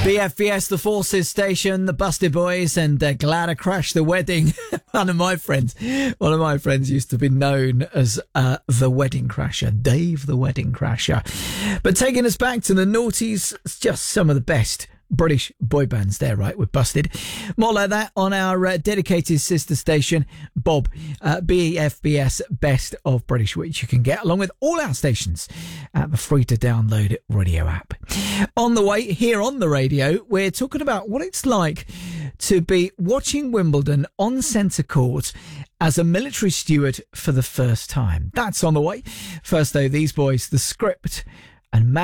BFBS, the Forces Station, the Busted Boys, and Glad I Crashed the Wedding. One of my friends used to be known as the Wedding Crasher, Dave the Wedding Crasher. But taking us back to the noughties, it's just some of the best British boy bands there, right? We're Busted. More like that on our dedicated sister station, Bob, BFBS Best of British, which you can get along with all our stations at the free to download radio app. On the way here on the radio, we're talking about what it's like to be watching Wimbledon on centre court as a military steward for the first time. That's on the way. First though, these boys, The Script and